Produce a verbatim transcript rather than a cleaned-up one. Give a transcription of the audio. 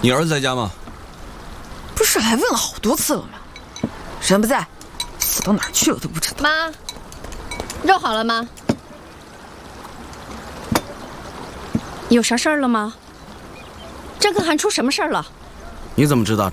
你儿子在家吗？ 不是来问了好多次了吗？人不在，死到哪儿去了都不知道。 妈，肉好了吗？有啥事儿了吗？郑可汗出什么事儿了？ 你怎么知道？